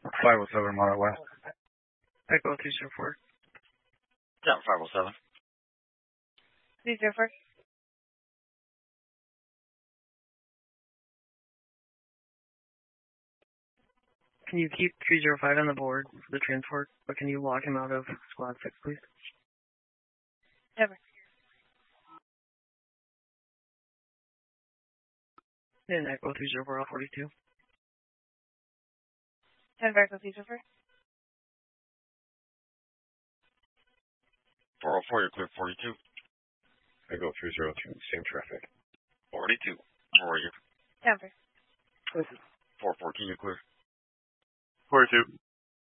507 Monarch West. Echo 204. Yeah, 507. 304. Can you keep 305 on the board for the transport, but can you lock him out of squad 6, please? Never. And Echo 304 L42. 10 Echo 304. 404, you're clear 42. Echo 302, same traffic. 42. Where are you? Denver. 414, you're clear. 42.